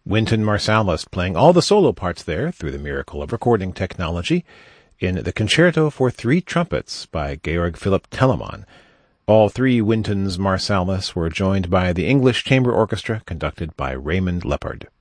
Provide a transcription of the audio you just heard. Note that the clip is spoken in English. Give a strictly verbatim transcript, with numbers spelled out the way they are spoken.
Wynton Marsalis playing all the solo parts there through the miracle of recording technology in the Concerto for Three Trumpets by Georg Philipp Telemann. All three Wyntons Marsalis were joined by the English Chamber Orchestra conducted by Raymond Leppard.